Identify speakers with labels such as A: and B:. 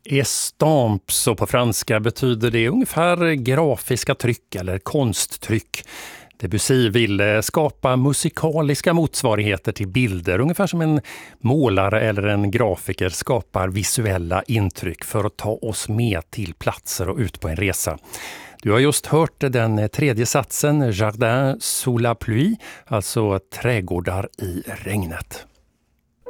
A: Estampes, och på franska betyder det ungefär grafiska tryck eller konsttryck. Debussy ville skapa musikaliska motsvarigheter till bilder, ungefär som en målare eller en grafiker skapar visuella intryck för att ta oss med till platser och ut på en resa. Du har just hört den tredje satsen, Jardin sous la pluie, alltså trädgårdar i regnet.